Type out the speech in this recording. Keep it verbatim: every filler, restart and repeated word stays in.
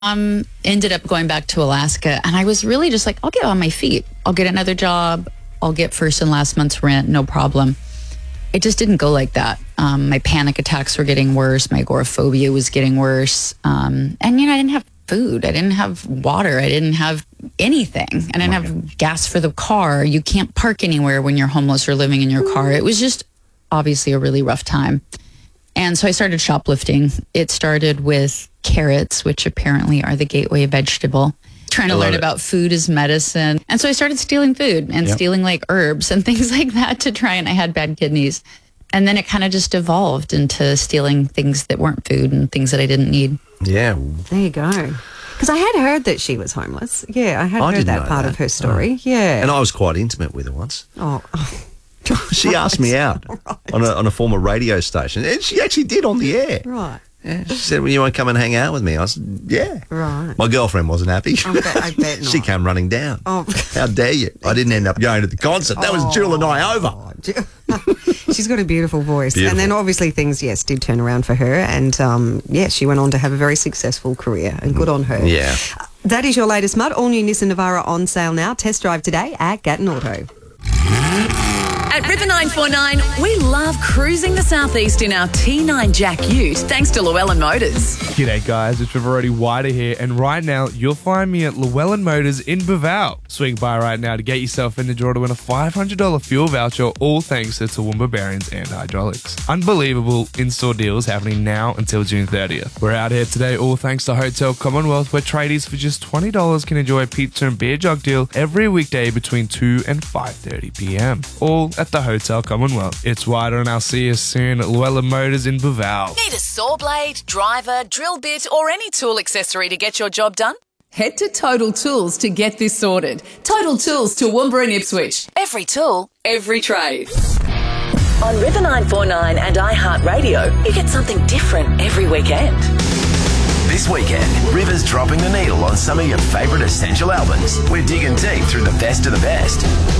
Um, ended up going back to Alaska, and I was really just like, I'll get on my feet. I'll get another job. I'll get first and last month's rent, no problem. It just didn't go like that. Um, my panic attacks were getting worse. My agoraphobia was getting worse. Um, and, you know, I didn't have food. I didn't have water. I didn't have anything. I didn't have gas for the car. You can't park anywhere when you're homeless or living in your car. It was just obviously a really rough time. And so I started shoplifting. It started with carrots, which apparently are the gateway vegetable. Trying to learn it. about food as medicine. And so I started stealing food and yep. stealing like herbs and things like that to try, and I had bad kidneys. And then it kind of just evolved into stealing things that weren't food and things that I didn't need. Yeah. There you go. Because I had heard that she was homeless. Yeah, I had I heard that part that. of her story. Oh. Yeah. And I was quite intimate with her once. Oh, She right. asked me out right. on, a, on a former radio station, and she actually did on the air. Right. Yeah, she said, well, you want to come and hang out with me? I said, yeah. Right. My girlfriend wasn't happy. I bet, I bet not. She came running down. Oh. How dare you? I didn't end up going to the concert. That was oh. Jewel and I over. She's got a beautiful voice. Beautiful. And then obviously things, yes, did turn around for her. And, um, yeah, she went on to have a very successful career, and good on her. Yeah. Uh, that is your latest mud. All new Nissan Navara on sale now. Test drive today at Gatton Auto. At River nine four nine, we love cruising the southeast in our T nine Jack Ute, thanks to Llewellyn Motors. G'day guys, it's Riverody Wider here, and right now you'll find me at Llewellyn Motors in Bivouac. Swing by right now to get yourself in the draw to win a five hundred dollars fuel voucher, all thanks to Toowoomba Bearings and Hydraulics. Unbelievable in-store deals happening now until June thirtieth. We're out here today all thanks to Hotel Commonwealth, where tradies for just twenty dollars can enjoy a pizza and beer jug deal every weekday between two and five thirty p.m. All at the Hotel Commonwealth. It's Wider, and I'll see you soon at Llewellyn Motors in Bivouac. Need a saw blade, driver, drill bit, or any tool accessory to get your job done? Head to Total Tools to get this sorted. Total Tools, Toowoomba and Ipswich. Every tool, every trade. On River nine four nine and iHeartRadio, you get something different every weekend. This weekend, River's dropping the needle on some of your favourite essential albums. We're digging deep through the best of the best.